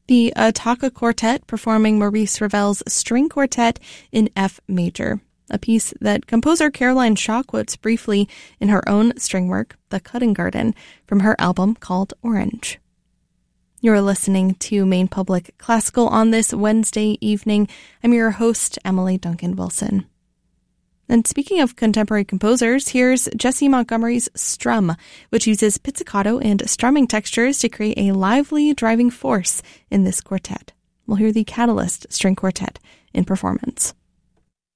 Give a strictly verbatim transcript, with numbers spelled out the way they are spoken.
The Attacca Quartet performing Maurice Ravel's String Quartet in F major, a piece that composer Caroline Shaw quotes briefly in her own string work, The Cutting Garden, from her album called Orange. You're listening to Maine Public Classical on this Wednesday evening. I'm your host, Emily Duncan Wilson. And speaking of contemporary composers, here's Jessie Montgomery's Strum, which uses pizzicato and strumming textures to create a lively driving force in this quartet. We'll hear the Catalyst String Quartet in performance.